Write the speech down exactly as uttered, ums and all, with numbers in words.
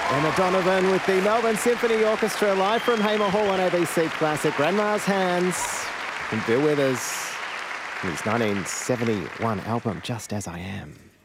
Emma Donovan with the Melbourne Symphony Orchestra live from Hamer Hall on A B C Classic. Grandma's Hands from Bill Withers, his nineteen seventy-one album, Just As I Am.